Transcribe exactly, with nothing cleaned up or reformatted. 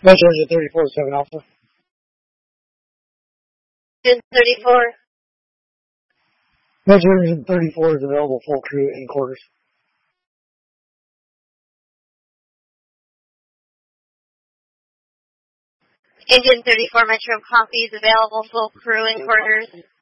Metro Engine thirty-four, seven Alpha. Engine thirty-four. Metro Engine thirty-four is available full crew in quarters. Engine thirty-four Metro copy is available full crew in quarters.